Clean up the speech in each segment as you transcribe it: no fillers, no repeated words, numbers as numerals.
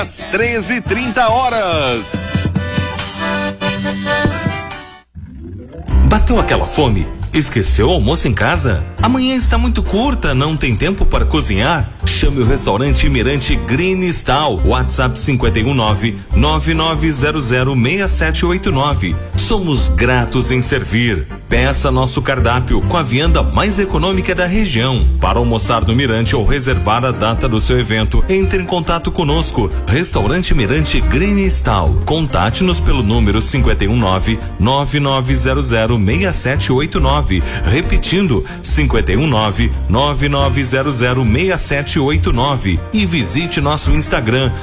às 13h30. Bateu aquela fome? Esqueceu o almoço em casa? Amanhã está muito curta, não tem tempo para cozinhar? Chame o restaurante Mirante Green Style. WhatsApp 51999006789. Somos gratos em servir. Peça nosso cardápio com a vianda mais econômica da região. Para almoçar no Mirante ou reservar a data do seu evento, entre em contato conosco. Restaurante Mirante Green Style. Contate-nos pelo número 51999006789. Repetindo, 51999006789. E visite nosso Instagram,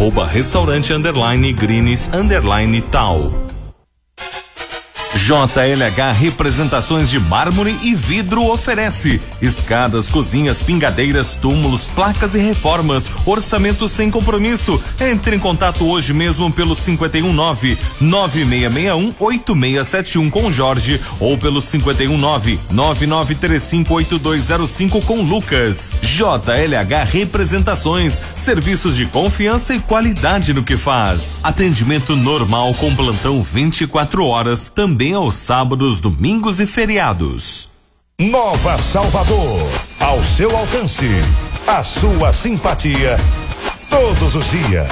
@restaurante_greens_tal. JLH Representações de Mármore e Vidro oferece escadas, cozinhas, pingadeiras, túmulos, placas e reformas. Orçamento sem compromisso. Entre em contato hoje mesmo pelo 51996618671 com Jorge ou pelo 51999358205 com Lucas. JLH Representações, serviços de confiança e qualidade no que faz. Atendimento normal com plantão 24 horas, também aos sábados, domingos e feriados. Nova Salvador, ao seu alcance, a sua simpatia, todos os dias.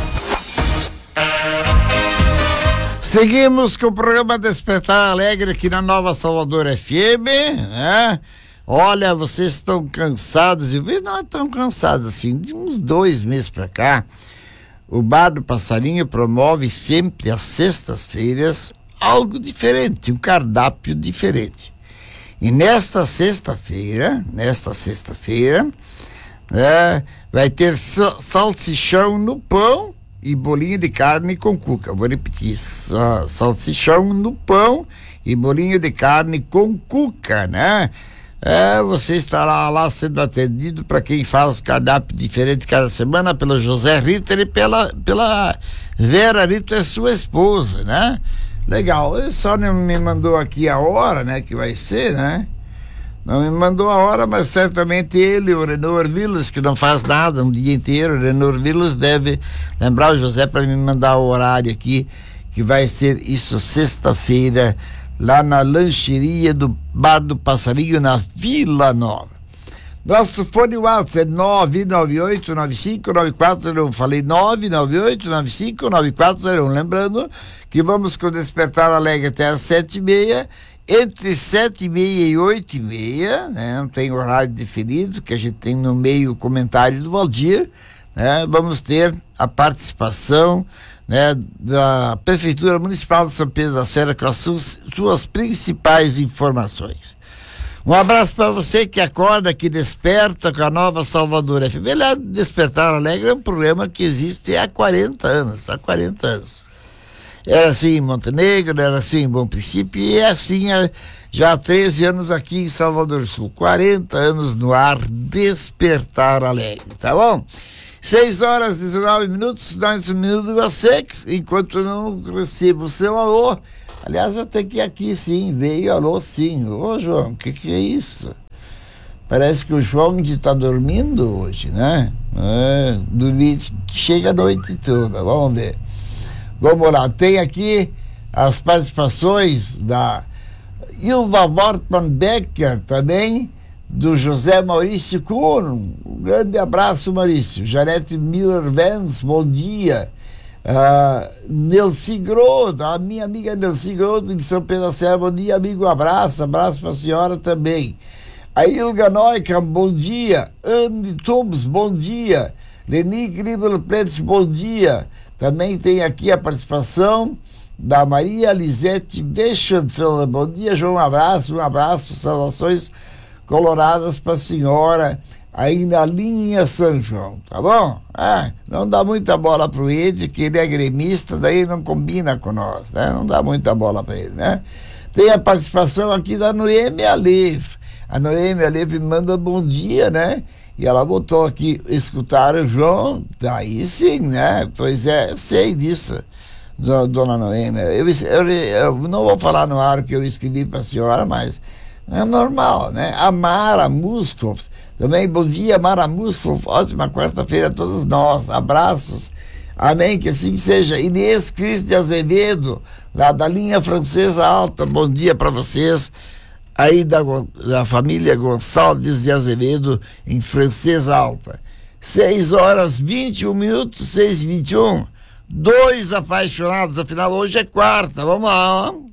Seguimos com o programa Despertar Alegre aqui na Nova Salvador FM, né? Olha, vocês estão cansados, eu vi, não é tão cansados assim, de uns 2 meses pra cá, o Bar do Passarinho promove sempre às sextas-feiras algo diferente, um cardápio diferente. E nesta sexta-feira, vai ter salsichão no pão e bolinho de carne com cuca. Vou repetir, salsichão no pão e bolinho de carne com cuca, né? Você estará lá sendo atendido para quem faz cardápio diferente cada semana pelo José Ritter e pela Vera Ritter, sua esposa, né? Legal, ele só não me mandou aqui a hora, né, que vai ser, né? Não me mandou a hora, mas certamente ele, o Renor Vilas, que não faz nada um dia inteiro, o Renor Vilas deve lembrar o José para me mandar o horário aqui, que vai ser isso sexta-feira, lá na lancheria do Bar do Passarinho, na Vila Nova. Nosso fone WhatsApp é 998959401. Falei 998959401. Lembrando que vamos com o Despertar Alegre até às 7h30, entre 7h30 e 8h30, né? Não tem horário definido, que a gente tem no meio o comentário do Valdir, né? Vamos ter a participação, né, da Prefeitura Municipal de São Pedro da Serra com as suas principais informações. Um abraço para você que acorda, que desperta com a Nova Salvador FM. Despertar Alegre é um programa que existe há 40 anos. Era assim em Montenegro, era assim em Bom Princípio e é assim já há 13 anos aqui em Salvador Sul. 40 anos no ar, Despertar Alegre, tá bom? 6h19, 9 minutos você, enquanto eu não recebo o seu alô. Aliás, eu tenho que ir aqui sim, veio alô sim. Ô João, o que é isso? Parece que o João está dormindo hoje, né? Dormir, chega a noite toda, vamos ver. Vamos lá, tem aqui as participações da Ilva Wortmann Becker, também do José Maurício Kuhn. Um grande abraço, Maurício. Janete Miller-Vance, bom dia. Nelci Grodo, a minha amiga Nelci Grodo de São Pedro da Serra, bom dia, amigo, abraço para a senhora também. A Ilga Neukamp, bom dia. Anne Tubes, bom dia. Leni Gribel-Pretz, bom dia. Também tem aqui a participação da Maria Lisete Weschenfelder, bom dia, João, um abraço, saudações coloradas para a senhora aí na linha São João, tá bom? Não dá muita bola pro Ed, que ele é gremista, daí não combina com nós, né? Não dá muita bola para ele, né? Tem a participação aqui da Noemi Alev. A Noemi Alev me manda bom dia, né? E ela botou aqui, escutar o João, daí sim, né? Pois é, eu sei disso, dona Noemi. Eu não vou falar no ar o que eu escrevi para a senhora, mas é normal, né? A Mara Muskov, também bom dia, Mara Muskov, ótima quarta-feira a todos nós, abraços Amém, que assim seja. Inês Cris de Azevedo, lá da linha Francesa Alta, bom dia para vocês. Aí da família Gonçalves de Azevedo, em Francesa Alta. 6h21, 6h21. 2 apaixonados, afinal hoje é quarta, vamos lá.